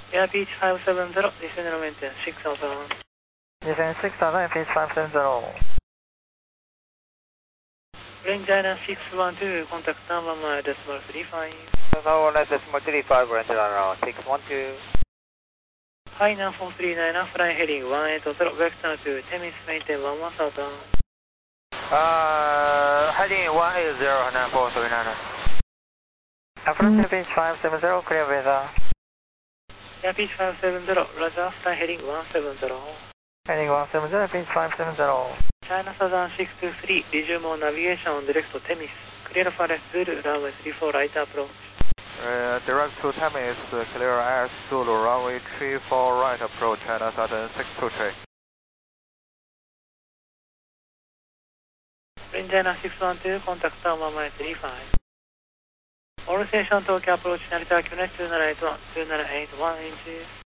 Air Beach 570, descend and maintain 6000. Descend 6000, Air Beach 570. Ranger 612, contact number 1.35. Now 1.35, Ranger 612. Hi, 9439, flying heading 180, vector to Temis, maintain 11000. Heading 180, 9439. Approach Air Beach 570, clear weather. Air Beach 570, Roger, flying heading 170. Heading 170, Air Beach 570. China Southern 623, resume on navigation on direct to Temis. Clear for Zulu, runway 34 right approach. Direct to Temis, clear as Zulu, runway 34 right approach, China Southern 623. Ranger 612, contact number 135. All station Tokyo approach, Narita, Connect 29881, 298 1 inches.